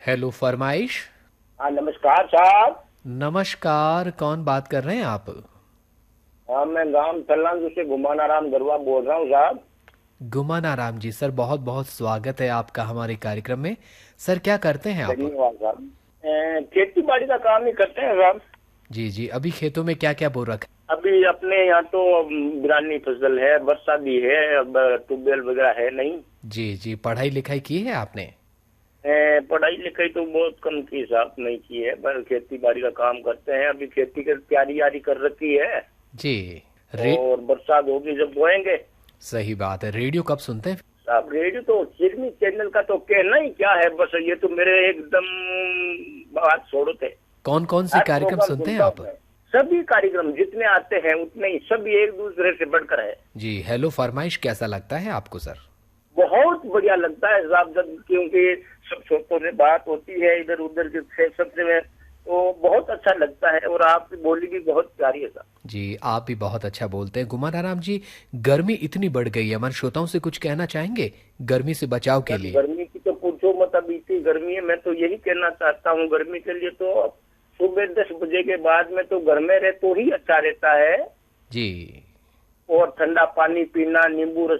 Hello फरमाइश। हाँ नमस्कार साहब। नमस्कार, कौन बात कर रहे हैं आप? हाँ मैं गांव तल्लांजू से घुमानाराम गरवा बोल रहा हूँ साहब। गुमानाराम जी, सर बहुत बहुत स्वागत है आपका हमारे कार्यक्रम में। सर क्या करते हैं आप? धन्यवाद साहब। खेती बाड़ी का काम ही करते हैं साहब। जी जी, अभी खेतों में क्या क्या बो रखा अभी अपने यहाँ तो बिरानी फसल है, बरसाती है, अब ट्यूबवेल वगैरह है नहीं। है? जी जी, पढ़ाई लिखाई की है आपने? पढ़ाई लिखाई तो बहुत कम की साहब, नहीं की है, पर खेती बाड़ी का काम करते हैं। अभी खेती की तैयारी यारी कर रखी है जी। रे और बरसात होगी जब बोएंगे। सही बात है। रेडियो कब सुनते हैं? साहब रेडियो तो चिरमी चैनल का तो कहना ही क्या है, बस ये तो मेरे एकदम बात छोड़ो थे। कौन कौन से हर कार्यक्रम प्रोग्राम सुनते हैं सुनता हूँ आप? मैं। सभी कार्यक्रम जितने आते हैं उतने ही, सभी एक दूसरे से बढ़कर है। जी, हेलो फरमाइश कैसा लगता है आपको सर? बहुत बढ़िया लगता है साहब, जब क्योंकि सब छोटों से बात होती है इधर उधर के सबसे में, तो बहुत अच्छा लगता है। और आपकी बोली भी बहुत प्यारी है साहब। जी, आप भी बहुत अच्छा बोलते हैं। गुमानाराम जी, गर्मी इतनी बढ़ गई है, हमारे श्रोताओं से कुछ कहना चाहेंगे गर्मी से बचाव के सर लिए? गर्मी की तो पूछो मत, अब इतनी गर्मी है। मैं तो यही कहना चाहता हूँ, गर्मी के लिए तो सुबह 10 बजे के बाद में तो घर में रहे तो ही अच्छा रहता है। जी और ठंडा पानी पीना, नींबू रस